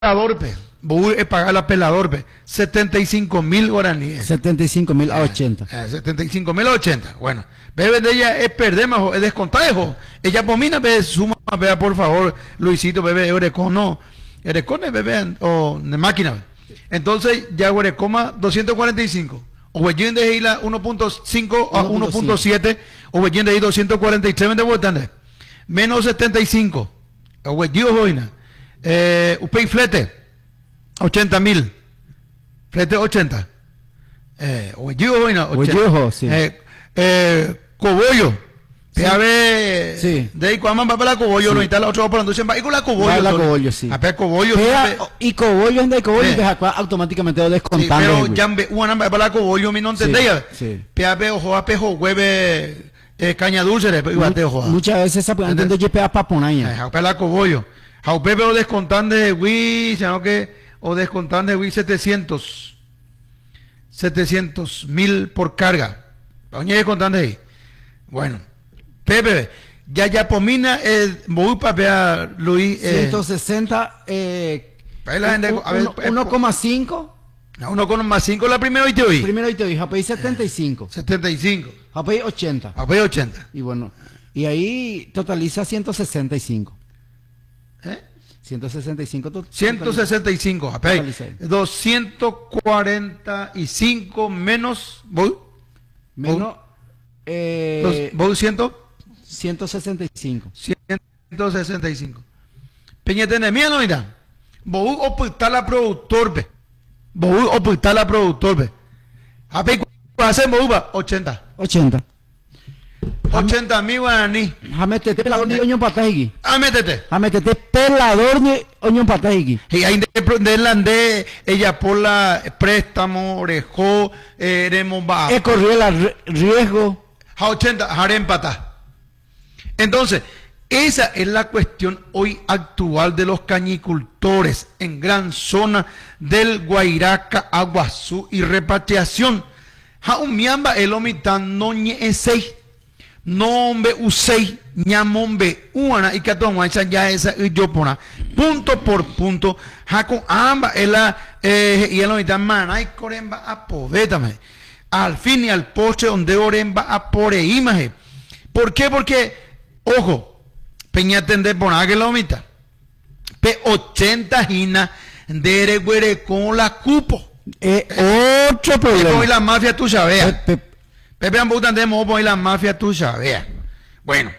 pelador, pe. Voy a pagar la pelador, pe. 75.000 guaraníes. 75.000 a 80. 75.000 a 80. Bueno, bebe de ella es perder más, es descontajo. Ella pomina, bebe, suma, vea por favor, Luisito, bebe, Eurecon, no. Eurecon es bebe, o de máquina. Entonces, ya Eurecoma 245. O Wejin de Hila 1.5 a 1.7. O Wejin de Hila 243 de votante. Menos 75. O Wejin Hoina. Upey flete 80.000. Flete 80. Wejin Hoina 80. Sí. Cobollo. Sí. A ver, Sí. de ahí cuando va para la Cobollo, lo instala otro por entonces va y con la Cobollo. Va la Cobollo, sí. A ver, Cobollo. Y Cobollo es Cobollo y automáticamente lo descontando. Sí, pero ya una para la Cobollo, mi no entendía. Sí. Pea ojo a pejo hueve caña dulce, muchas veces esa puede entender que pega paponaña. Para la Cobollo. A pepe o descontante de Wii, sino que o descontante de Wii 700.000 por carga. Oye, descontante ahí. Bueno. Pepe, ya pomina voy para ver Luis 160 1,5 1,5 la primera hoy te oí. Primero hoy te oí, Japón 75. 75. Japón 80. Japón 80. Y bueno, y ahí totaliza 165. 165 165, Japón. 245 menos voy. Menos voy 165. 165. Peñete de mía no mira. Voy a ocultar la productor, ve. Voy a ocultar la productor, ve. A ver, hacemos 80. 80. 80.000 guaraní. Jametete pelador ni oño patajiki. Métete. Jametete pelador ni oño patajiki. Y ahí de ella por la préstamo, orejó, eremos va. Corrió el riesgo. A 80, haré empatar. Entonces, esa es la cuestión hoy actual de los cañicultores en gran zona del Guairaca, Aguazú y repatriación. Jaumiamba el omitan no ñe nombre usei ñamombe uana y catoma ya esa yopona punto por punto jaco amba ela y el omitan mana y coremba a podétame al fin y al postre donde oremba a por imagen. ¿Por qué? Porque ojo, peña tende por que la omita. P80 gina de con la cupo. Otro problema. Hoy la mafia tú sabes. Pepe Ambutan de Mopo y la mafia tú sabes. Bueno.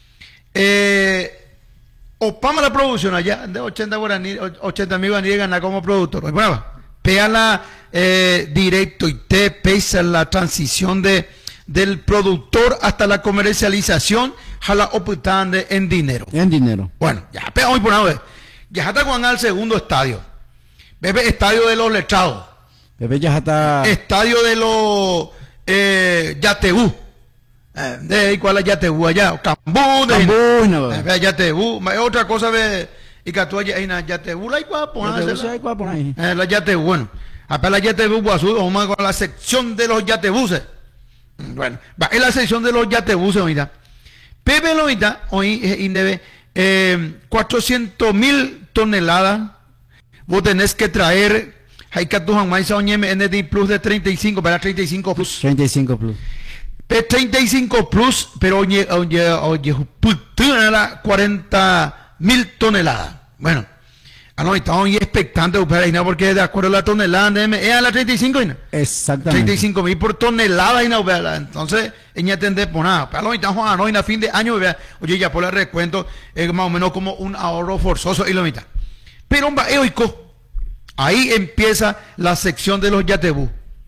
Opama la producción allá de 80.000 guaraníes gana como productor. Bueno, pégala directo y te pesa la transición del productor hasta la comercialización, jala oputande en dinero. En dinero. Bueno, ya, pero hoy por ahora, ya está Juan al segundo estadio. Bebe, estadio de los letrados. Bebe, ya está. Estadio de los Yateú. De igual a Yateú allá. Cambú, de Yateú. Otra cosa ve, y que tú allá en Yateú, la igual poner. La Yateú, bueno. Acá la Yateú, Guazú, vamos con la sección de los Yatebuses. Bueno, va en la sección de los yatebuses, mira. Pepe Lomita, hoy debe 400.000 toneladas. Vos tenés que traer, hay que tu jamás ND Plus de 35 para 35 Plus. 35 Plus. 35 Plus, pero oye, 40.000 toneladas. Bueno. No, estamos expectantes porque de acuerdo a la tonelada es a la 35 exactamente 35.000 por tonelada entonces ella tende por nada pero estamos a fin de año oye ya por el recuento es más o menos como un ahorro forzoso y lo mitad pero ahí empieza la sección de los yatebú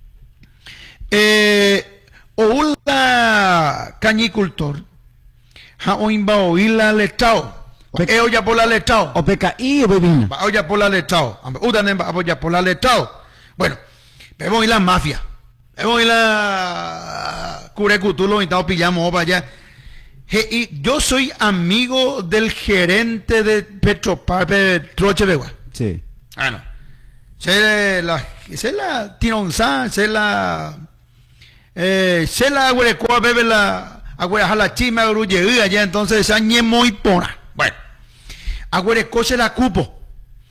o la cañicultor va a oír la lechao ya por la lechao. O PKI o bebina. Oya por la lechao. Oya por la lechao. Bueno, vemos y la mafia. Vemos y la curecutulo y pillamos para allá. Y yo soy amigo del gerente de Petropar, Troche Begua. Sí. Bueno. Sé la Tinonza, sé la Agüerecoa, bebe la Agüerejala Chima, Gruye, allá entonces esa muy pona. Bueno. Agüerecoche la cupo.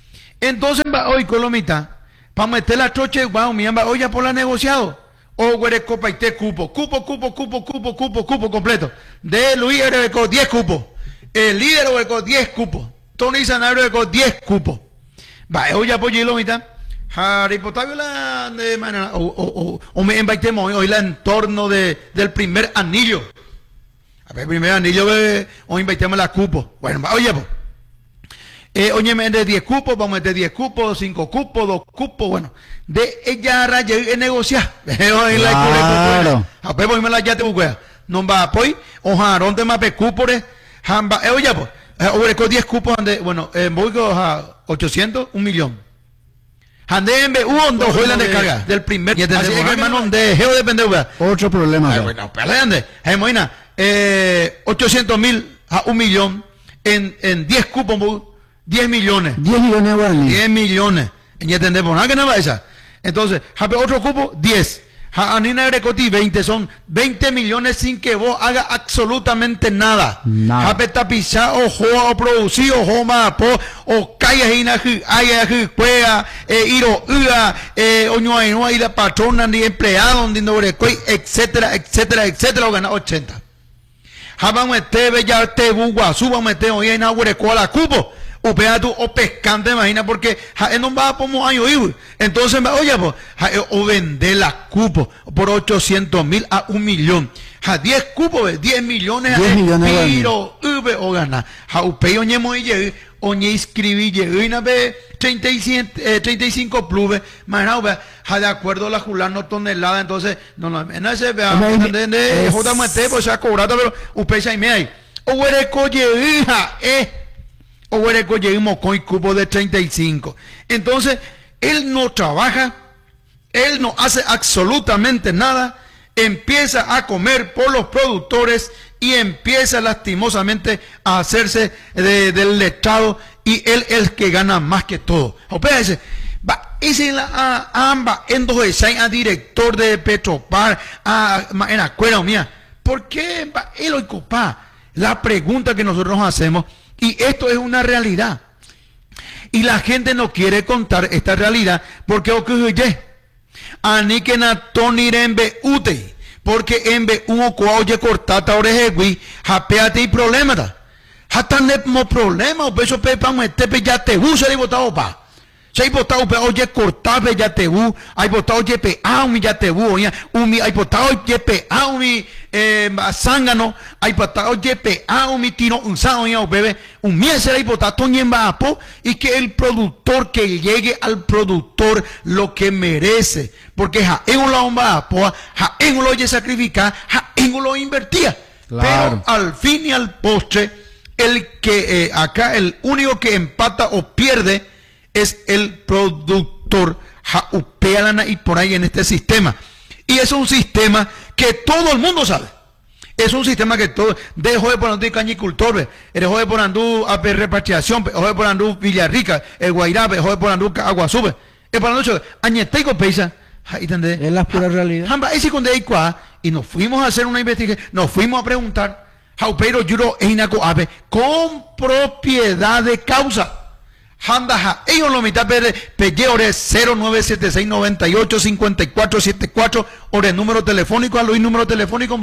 Entonces, hoy Colomita, para meter la troche, vamos, mi amba, oye, por la negociado. O güere copa y te cupo completo. De Luis Erebeco, 10 cupos. El líder Erebeco, 10 cupos. Tony Sanabria Erebeco, 10 cupos. Va, oye, apoyo Lomita. Harry Potter, de manera, o me invitemos hoy la en torno del primer anillo. A ver, primer anillo, o invitemos la cupo. Bueno, oye, pues. Oye, me de 10 cupos, vamos a meter 10 cupos, 5 cupos, 2 cupos, bueno. De ella raya y negociar. Claro. A ver, voy me la ya te busqué. No va a apoy, o jarón de mape cupores, jamba, oye, pues, oye, con 10 cupos, bueno, voy con 800, 1 millón. Ande en uno, hoy la descarga del primer. Así es que hermano, de geo depende, Otro problema. Bueno, peleando. Moina, 800.000 a 1 millón en 10 cupos. 10 millones. 10 millones de guaraní. 10 millones. ¿Ya entendemos? ¿Nada que no va esa? Entonces, otro cupo, 10. Anina Grecoti, 20. Son 20 millones sin que vos hagas absolutamente nada. Nada. Tapizar, o producir, o mapo, o calla, cuea, iro, oño, y la patrona, ni empleado, ni no etcétera, o gana 80. Vamos a meter, ya te buguazú, vamos a meter, hoy en agua la cupo. O pega tú, o pescante, imagina, porque no va a poner año, entonces, oye, pues, o vender la cupo por 800.000 a 1 millón. 10 cupos, 10 millones, 10 millones pero, o gana. Upey, oñe, oñe, inscribí, llegué, 35 clubes, imagina, de acuerdo a la Julano tonelada, entonces, no, ese, JMT, pues, se ha cobrado, pero, upey, se me hay. O eres coye, hija, o Huereco llegamos con el cupo de 35. Entonces, él no trabaja, él no hace absolutamente nada, empieza a comer por los productores y empieza lastimosamente a hacerse del letrado y él es el que gana más que todo. Ese la amba en dos a director de Petropar, en acuerdo mía. ¿Por qué él hoy copa? La pregunta que nosotros nos hacemos. Y esto es una realidad. Y la gente no quiere contar esta realidad porque ocurre. Aníquena tonirembe ute. Porque enve uno oye cortata orejegui. Japeate y problema. Hatan no problema. O peso pepa metepe ya te usa y botado pa. Si hay botado oye cortable ya te u. Hay botado oye pe umi ya te u. Hay botado oye pe umi. Zángano, hay botado oye pe umi tiro un sábado bebé. Un miel será y botado en bapo. Y que el productor que llegue al productor lo que merece. Porque en un lado bapo, en un lo oye sacrificar, en un lo invertía. Claro. Pero al fin y al postre, el que acá, el único que empata o pierde es el productor, y por ahí en este sistema. Y es un sistema que todo el mundo sabe. Es un sistema que todo, dejó de poner cañicultor, dejó de poner a repatriación, dejó de poner Villarrica, el Guairá, dejó de poner Aguasube, el poner Añeteco Peisa, es la pura realidad. Y nos fuimos a hacer una investigación, nos fuimos a preguntar, con propiedad de causa. Handa ellos lo mitad peyeore 0976985474 ore número telefónico a Luis número telefónico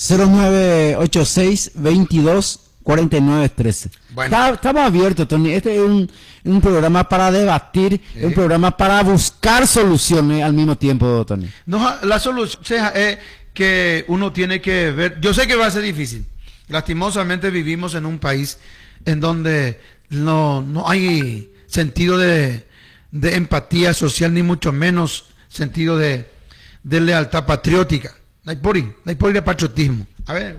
0986224913. Bueno. Estamos abiertos, Tony. Este es un programa para debatir, un programa para buscar soluciones al mismo tiempo, Tony. No, la solución es que uno tiene que ver. Yo sé que va a ser difícil. Lastimosamente vivimos en un país en donde no hay sentido de empatía social, ni mucho menos sentido de lealtad patriótica. No hay por de patriotismo. A ver,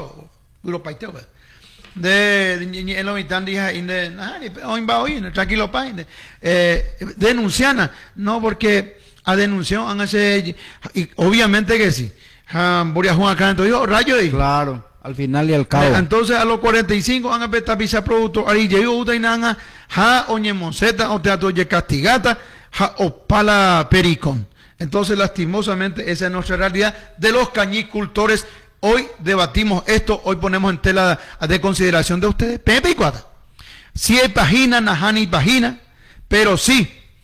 en lo mitad tranquilo denunciana, no porque a denunciar han hace, y obviamente que sí. Voy a jugar acá entonces rayo y claro. Al final y al cabo. Entonces a los 45 han empezado a pisar productos. Ahí llegó Utainanga, oñe Monseta, o teatro oye Castigata, o pala Pericón. Entonces, lastimosamente, esa es nuestra realidad de los cañicultores. Hoy debatimos esto, hoy ponemos en tela de consideración de ustedes. Pepe y Cuata. Si hay página, Najani página, Pero sí,